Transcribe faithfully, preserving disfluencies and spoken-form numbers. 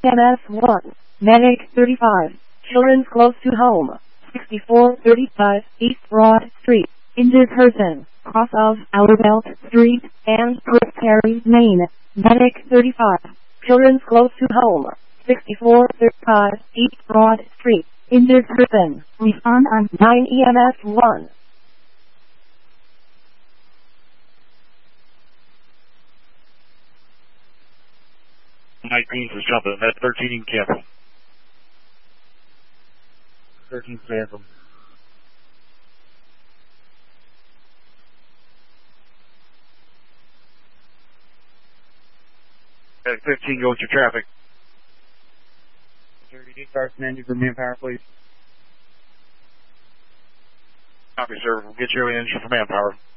M S one. Medic thirty-five. Children's close to home. sixty-four thirty-five East Broad Street. Injured person. Cross of Outerbelt Street and Chris Perry, Maine. Medic thirty-five. Children's close to home. sixty-four thirty-five East Broad Street. Injured person. Respond on nine E M S one. nineteen is jumping. That's thirteen cancel. thirteen cancel. At fifteen, go with your traffic. thirty-eight Carson Andy for manpower, please. Copy, sir. We'll get you an engine for manpower.